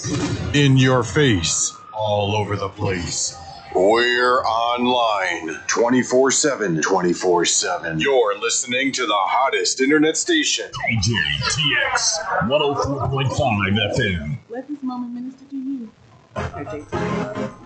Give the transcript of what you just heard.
In your face, all over the place. We're online 24/7. 24/7. You're listening to the hottest internet station. DJTX 104.5 FM. Let this moment minister to you.